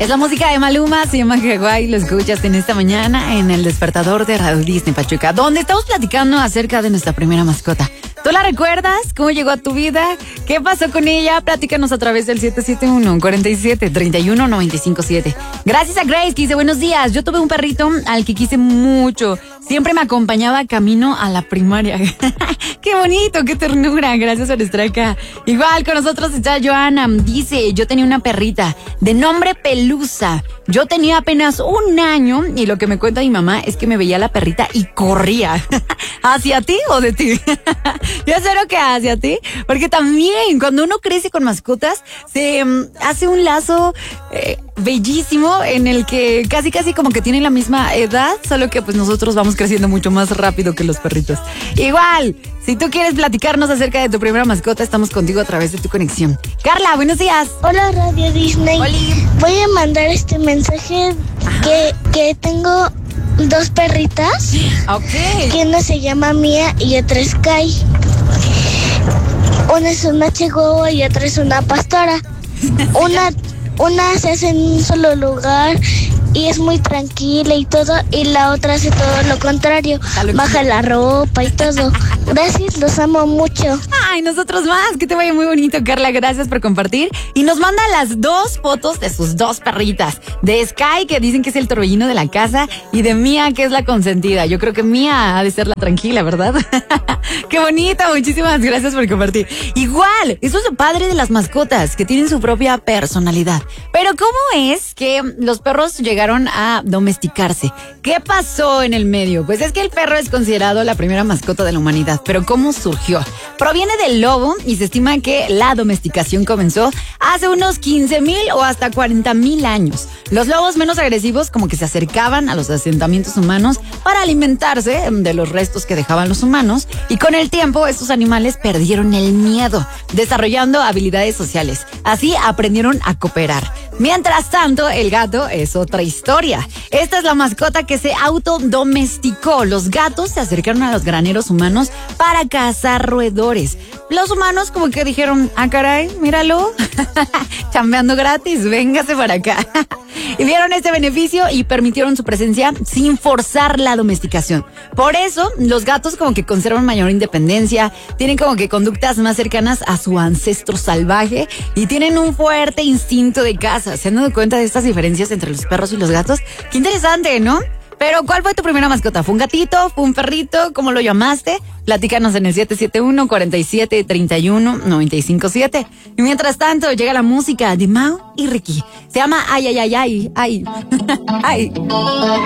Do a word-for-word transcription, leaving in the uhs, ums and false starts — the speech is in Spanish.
Es la música de Maluma, se llama Hawái, lo escuchas en esta mañana en el despertador de Radio Disney Pachuca, donde estamos platicando acerca de nuestra primera mascota. ¿Tú la recuerdas? ¿Cómo llegó a tu vida? ¿Qué pasó con ella? Platícanos a través del siete siete uno, cuatro siete, tres uno, nueve cinco siete. Gracias a Grace, que dice, buenos días. Yo tuve un perrito al que quise mucho. Siempre me acompañaba camino a la primaria. ¡Qué bonito! ¡Qué ternura! Gracias por estar acá. Igual con nosotros está Joana. Dice, yo tenía una perrita de nombre Pelusa. Yo tenía apenas un año y lo que me cuenta mi mamá es que me veía la perrita y corría. ¿Hacia ti o de ti? Yo espero que hacia ti, porque también cuando uno crece con mascotas se um, hace un lazo eh, bellísimo en el que casi casi como que tienen la misma edad, solo que pues nosotros vamos creciendo mucho más rápido que los perritos. Igual, si tú quieres platicarnos acerca de tu primera mascota, estamos contigo a través de tu conexión. Carla, buenos días. Hola Radio Disney. Oli. Voy a mandar este mensaje que, que tengo dos perritas. Ok. Que una se llama Mía y otra es Kai. Una es una chihuahua y otra es una pastora. Una, una se hace en un solo lugar y es muy tranquila y todo, y la otra hace todo lo contrario, baja la ropa y todo. Gracias, los amo mucho. Ay, nosotros más, que te vaya muy bonito, Carla, gracias por compartir. Y nos manda las dos fotos de sus dos perritas, de Sky, que dicen que es el torbellino de la casa, y de Mía, que es la consentida. Yo creo que Mía ha de ser la tranquila, ¿verdad? Qué bonito, muchísimas gracias por compartir. Igual, eso es lo padre de las mascotas, que tienen su propia personalidad. Pero ¿cómo es que los perros llegaron a domesticarse? ¿Qué pasó en el medio? Pues es que el perro es considerado la primera mascota de la humanidad, pero ¿cómo surgió? Proviene del lobo y se estima que la domesticación comenzó hace unos quince mil o hasta cuarenta mil años. Los lobos menos agresivos como que se acercaban a los asentamientos humanos para alimentarse de los restos que dejaban los humanos, y con el tiempo estos animales perdieron el miedo, desarrollando habilidades sociales. Así aprendieron a cooperar. Mientras tanto, el gato es otra historia. Esta es la mascota que se autodomesticó. Los gatos se acercaron a los graneros humanos para cazar roedores. Los humanos como que dijeron, ah caray, míralo, chambeando gratis, véngase para acá. Y vieron este beneficio y permitieron su presencia sin forzar la domesticación. Por eso, los gatos como que conservan mayor independencia, tienen como que conductas más cercanas a su ancestro salvaje y tienen un fuerte instinto de caza. ¿Se han dado cuenta de estas diferencias entre los perros y los gatos? Qué interesante, ¿no? Pero, ¿cuál fue tu primera mascota? ¿Fue un gatito? ¿Fue un perrito? ¿Cómo lo llamaste? Platícanos en el siete siete uno, cuatro siete, tres uno, nueve cinco siete. Y mientras tanto, llega la música de Mau y Ricky. Se llama Ay, ay, ay, ay, ay. Ay.